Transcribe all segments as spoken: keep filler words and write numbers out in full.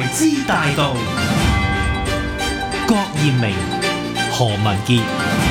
資大道，郭艷明、何文傑。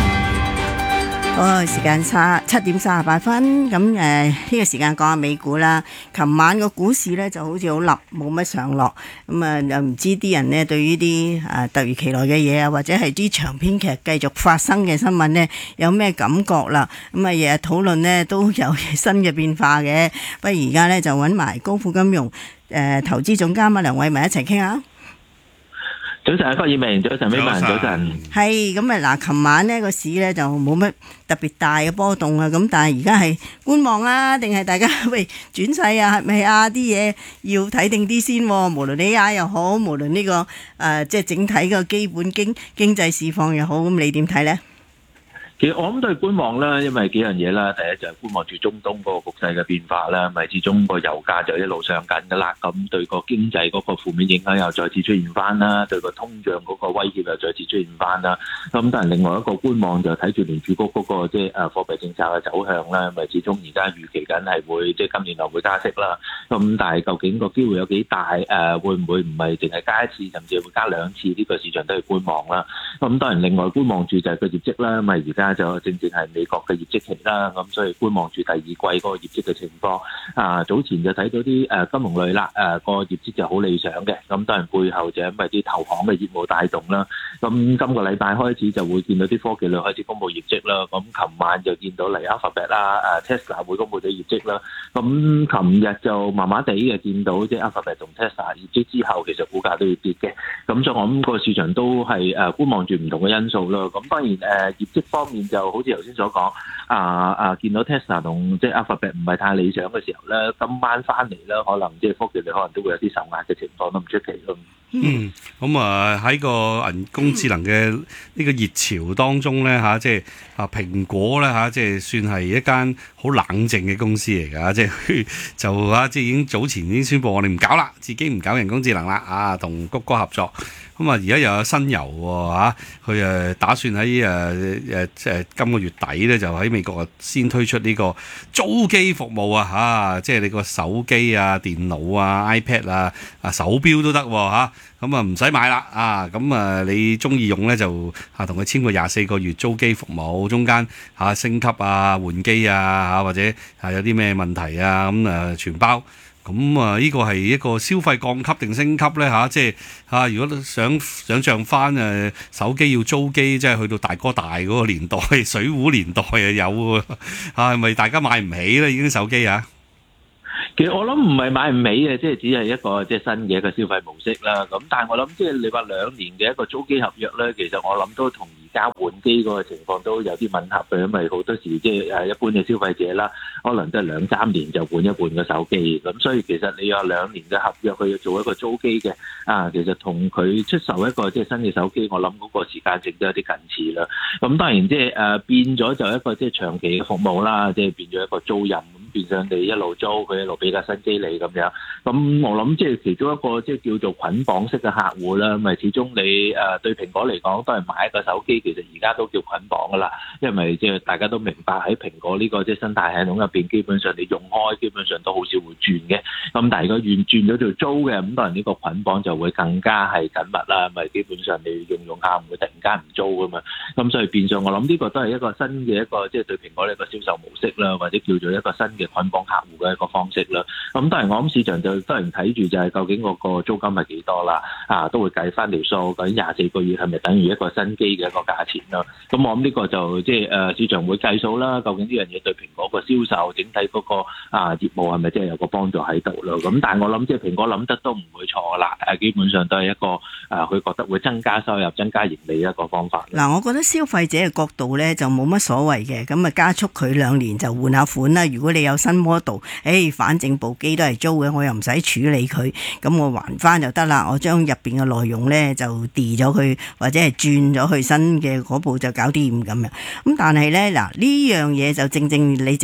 好，時間差七點三十八分，咁誒呢個時間講下美股啦。琴晚個股市呢就好似好立，冇乜上落，咁啊又唔知啲人呢對於啲誒突如其來嘅嘢啊，或者係啲長篇劇繼續發生嘅新聞呢，有咩感覺啦？咁啊日日討論呢都有新嘅變化嘅，不如而家呢就揾埋高富金融誒、呃、投資總監啊梁偉民一齊傾下。 早晨，郭艷明，早晨，美文，早晨。 係咁啊！嗱，琴晚呢個市呢就冇乜特別大嘅波動啊，咁但係而家係觀望啊，定係大家喂轉勢啊？係咪啊？啲嘢要睇定啲先，無論 A I 又好，無論呢、這個誒、呃、即係整體個基本經經濟市況又好，咁你點睇呢？ 其實我諗都係觀望啦，因為幾樣嘢啦。第一就係觀望住中東嗰個局勢嘅變化啦，咪始終個油價就一路上緊噶啦，咁對個經濟嗰個負面影響又再次出現翻啦，對個通脹嗰個威脅又再次出現翻啦。咁但係另外一個觀望就睇住聯儲局嗰個即係誒貨幣政策嘅走向啦，咪始終而家預期緊係會即係今年內會加息啦。咁但係究竟個機會有幾大？誒會唔會唔係淨係加一次，甚至會加兩次？呢個市場都係觀望啦。咁當然另外觀望住就係個業績啦，咪而家就正正係美國嘅業績期啦，咁所以觀望住第二季嗰個業績嘅情況。啊，早前就睇到啲誒金融類啦，誒個業績就好理想嘅，咁當然背後就因為啲投行嘅業務帶動啦。咁今個禮拜開始就會見到啲科技類開始公布業績啦。咁琴晚就見到嚟 Alphabet 啦、誒 Tesla 會公布咗業績啦。咁琴日就麻麻地嘅見到即係 Alphabet 同 Tesla 業績之後，其實股價都要跌嘅。咁所以我諗個市場都係誒觀望住唔同嘅因素啦。咁當然誒業績方面就好似頭先所講，啊啊見到 Tesla 同即係 Alphabet 唔係太理想嘅時候咧，今晚翻嚟咧，可能即係科技類可能都會有啲受壓嘅情況，都唔出奇咯。 嗯，咁啊喺個人工智能嘅呢個熱潮當中咧嚇，即係啊蘋果咧嚇，即係算係一間好冷靜嘅公司嚟㗎，即係就啊即係已經早前已經宣布我哋唔搞啦，自己唔搞人工智能啦，啊同谷歌合作。咁啊，而家又有新油喎嚇，佢誒打算喺誒誒誒今個月底咧，就喺美國先推出呢個租機服務啊嚇，即係你個手機啊、電腦啊、iPad 啊、啊手錶都得喎嚇，咁啊唔使買啦啊，咁啊你中意用咧就啊同佢簽個廿四個月租機服務，中間嚇升級啊、換機啊嚇，或者係有啲咩問題啊咁啊全包。咁啊，呢個係一個消費降級定升級咧嚇，即係嚇如果想想像翻誒手機要租機，即係去到大哥大嗰個年代、水壺年代啊有喎嚇，係咪大家買唔起咧已經手機啊？ 其實我諗唔係買唔起嘅，即係只係一個即係新嘅一個消費模式啦。咁但係我諗即係你話兩年嘅一個租機合約咧，其實我諗都同而家換機嗰個情況都有啲吻合嘅，因為好多時即係誒一般嘅消費者啦，可能都係兩三年就換一換個手機。咁所以其實你有兩年嘅合約佢要做一個租機嘅啊，其實同佢出售一個即係新嘅手機，我諗嗰個時間性都有啲近似啦。咁當然即係誒變咗就一個即係長期嘅服務啦，即係變咗一個租賃。變相你一路租，佢一路俾架新機你咁樣。咁我諗即係其中一個即係叫做捆綁式嘅客戶啦。咁咪始終你誒對蘋果嚟講都係買一個手機，其實而家都叫捆綁噶啦。因為即係大家都明白喺蘋果呢個即係生態系統入邊，基本上你用開基本上都好少會轉嘅。咁但係如果轉轉咗做租嘅，咁當然呢個捆綁就會更加係緊密啦。咪基本上你用用下唔會突然間唔租噶嘛。咁所以變相我諗呢個都係一個新嘅一個即係對蘋果呢個銷售模式啦，或者叫做一個新嘅捆綁客戶嘅一個方式啦，咁當然我諗市場就當然睇住就係究竟嗰個租金係幾多啦，啊都會計翻條數，究竟廿四個月係咪等於一個新機嘅一個價錢啦？咁我諗呢個就即係誒市場會計數啦，究竟呢樣嘢對蘋果個銷售整體嗰個啊業務係咪即係有個幫助喺度咯？咁但係我諗即係蘋果諗得都唔會錯啦，誒基本上都係一個誒佢覺得會增加收入、增加盈利一個方法。 嗱，我覺得消費者嘅角度咧就冇乜所謂嘅，咁啊加速佢兩年就換下款啦。如果你有新 model， 誒，反正部機都係租嘅，我又唔使處理佢，咁我還翻就得啦。我將入邊嘅內容呢就 delete 咗佢，或者係轉咗去新嘅嗰部就搞掂咁樣。咁但係呢，嗱呢樣嘢就正正你正話講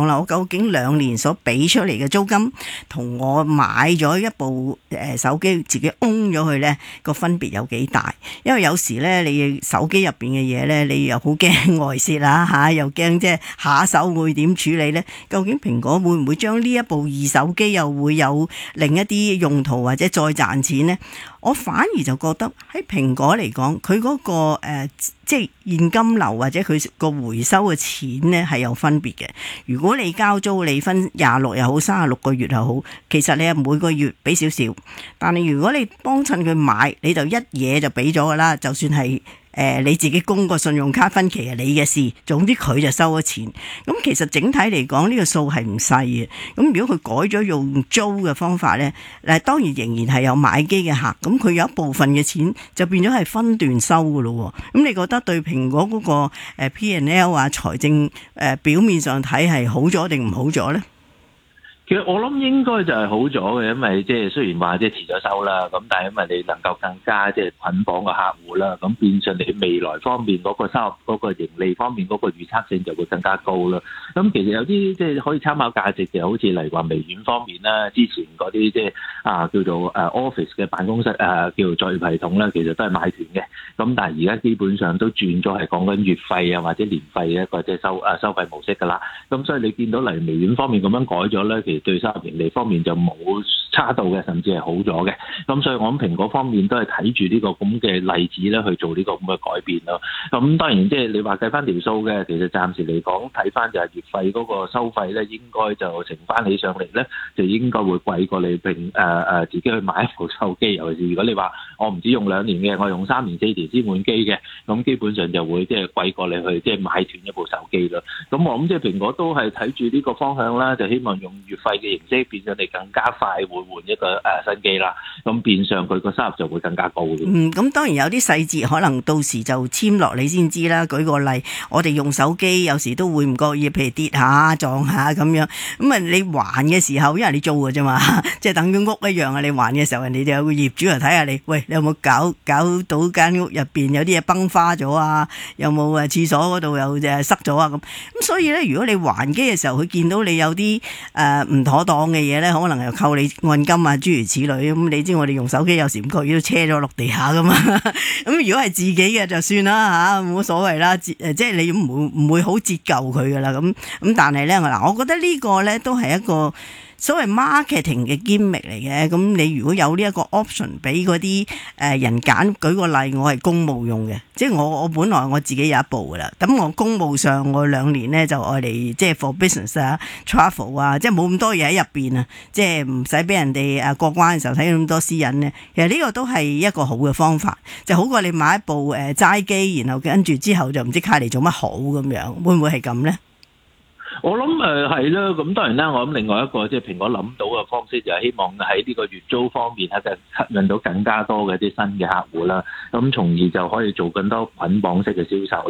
啦，我究竟兩年所俾出嚟嘅租金，同我買咗一部誒手機自己 own 咗佢呢個分別有幾大？因為有時呢，你手機入邊嘅嘢呢，你又好驚外泄啦嚇，又驚即係下一手會點處理呢？究竟蘋果會唔會將呢一部二手機又會有另一啲用途或者再賺錢呢？我反而就覺得喺蘋果嚟講，佢嗰、嗰個、呃、即係現金流或者佢個回收嘅錢呢係有分別嘅。如果你交租你分廿六又好，三十六個月又好，其實你係每個月俾少少。但係如果你幫襯佢買，你就一嘢就俾咗㗎啦。就算係誒、呃、你自己供個信用卡分期係你嘅事，總之佢就收咗錢。咁其實整體嚟講，呢、呢個數係唔細嘅。咁如果佢改咗用租嘅方法呢，誒當然仍然係有買機嘅客，咁佢有一部分嘅錢就變咗係分段收㗎咯。咁你覺得對蘋果嗰個 P and L 啊財政誒表面上睇係好咗定唔好咗呢？ 其實我諗應該就係好咗嘅，因為即係雖然話即係遲咗收啦，咁但係因為你能夠更加即係捆綁個客戶啦，咁變相你未來方面嗰個收入、嗰個盈利方面嗰個預測性就會更加高啦。咁其實有啲即係可以參考價值嘅，好似例如話微軟方面啦，之前嗰啲即係啊叫做誒 Office 嘅辦公室誒、啊、叫做作業系統啦，其實都係買斷嘅。咁但係而家基本上都轉咗係講緊月費啊或者年費嘅一個即係收誒收費模式㗎啦。咁所以你見到例如微軟方面咁樣改咗咧，其實對收入盈利方面就冇差到嘅，甚至係好咗嘅。咁所以我諗蘋果方面都係睇住呢個咁嘅例子咧去做呢個咁嘅改變咯。咁當然即係你話計翻條數嘅，其實暫時嚟講睇翻就係月費嗰個收費咧，應該就乘翻起上嚟咧，就應該會貴過你平誒誒自己去買一部手機。尤其是如果你話我唔止用兩年嘅，我用三年四年先換機嘅，咁基本上就會即係貴過你去即係買斷一部手機咯。咁我諗即係蘋果都係睇住呢個方向啦，就希望用月費嘅形式變相你更加快會換一個誒、呃、新機啦。咁變相佢個收入就會更加高。 嗯，咁當然有啲細節可能到時就簽落你先知啦。舉個例，我哋用手機有時都會唔覺意，譬如跌下撞下咁樣。咁啊，你還嘅時候，因為你租嘅啫嘛，即係等於屋一樣啊。你還嘅時候，人哋就有個業主嚟睇下你，喂，你有冇搞搞到間屋入邊有啲嘢崩花咗啊？有冇誒廁所嗰度有誒塞咗啊？咁咁所以咧，如果你還機嘅時候，佢見到你有啲誒唔妥當嘅嘢咧，可能又扣你按金啊，諸如此類。咁你知我哋用手機有時唔覺意都車咗落地下噶嘛。咁如果係自己嘅就算啦嚇，冇乜所謂啦。誒即係你唔會唔會好折舊佢噶啦。咁咁但係咧嗱，我覺得呢個咧都係一個所謂 marketing 嘅 gimmick 嚟嘅。咁你如果有呢一個 option 俾嗰啲誒人揀，舉個例，我係公務用嘅，即係我我本來我自己有一部噶啦。咁我公務上我兩年咧就愛嚟即係 for business 啊、travel 啊，即係冇咁多嘢喺入邊啊，即係唔使俾人哋誒過關嘅時候睇咁多私隱咧。其實呢個都係一個好嘅方法，就好過你買一部誒齋機，然後跟住之後就唔知卡嚟做乜好咁樣，會唔會係咁咧？ 我諗誒係啦，咁當然啦，我諗另外一個即係蘋果諗到嘅方式就係希望喺呢個月租方面係吸引到更加多嘅啲新嘅客戶啦，咁從而就可以做更多捆綁式嘅銷售。